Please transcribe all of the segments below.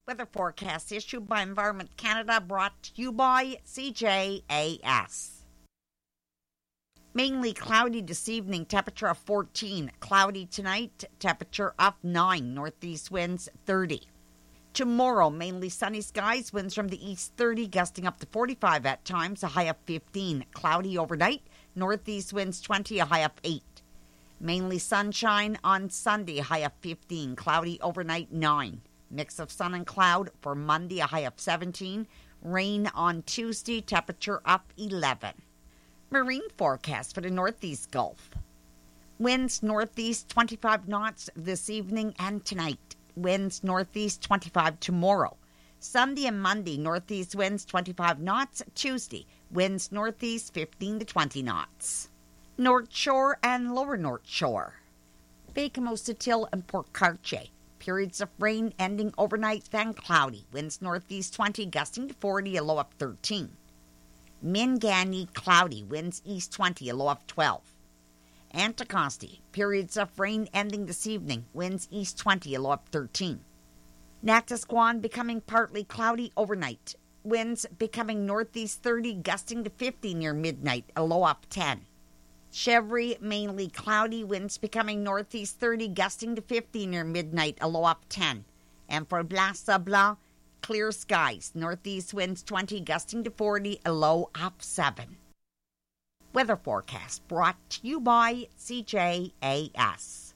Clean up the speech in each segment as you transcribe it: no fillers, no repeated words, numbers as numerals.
Weather forecast issued by Environment Canada, brought to you by CJAS. Mainly cloudy this evening, temperature of 14. Cloudy tonight, temperature of 9. Northeast winds 30. Tomorrow, mainly sunny skies, winds from the east 30, gusting up to 45 at times, a high of 15. Cloudy overnight, northeast winds 20, a high of 8. Mainly sunshine on Sunday, a high of 15. Cloudy overnight 9. Mix of sun and cloud for Monday, a high of 17. Rain on Tuesday, temperature up 11. Marine forecast for the Northeast Gulf. Winds northeast 25 knots this evening and tonight. Winds northeast 25 tomorrow. Sunday and Monday, northeast winds 25 knots. Tuesday, winds northeast 15 to 20 knots. North Shore and Lower North Shore. Baie-Comeau-Sept-Îles and Port Cartier. Periods of rain ending overnight, then cloudy. Winds northeast 20, gusting to 40, a low of 13. Minganny, cloudy. Winds east 20, a low of 12. Anticosti, periods of rain ending this evening. Winds east 20, a low of 13. Natasquan, becoming partly cloudy overnight. Winds becoming northeast 30, gusting to 50 near midnight, a low of 10. Chevry, mainly cloudy. Winds becoming northeast 30, gusting to 50 near midnight, a low of 10. And for Blas-Sablon, clear skies. Northeast winds 20, gusting to 40, a low of 7. Weather forecast brought to you by CJAS.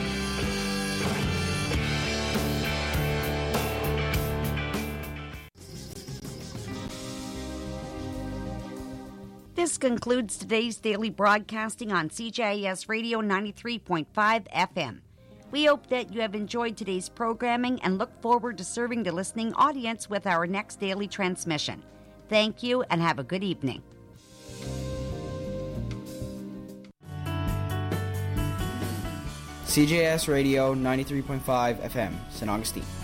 This concludes today's daily broadcasting on CJAS Radio 93.5 FM. We hope that you have enjoyed today's programming and look forward to serving the listening audience with our next daily transmission. Thank you and have a good evening. CJS Radio 93.5 FM, St. Augustine.